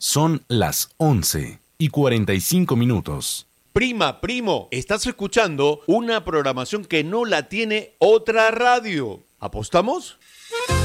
Son las 11:45. Prima, primo, estás escuchando una programación que no la tiene otra radio. ¿Apostamos?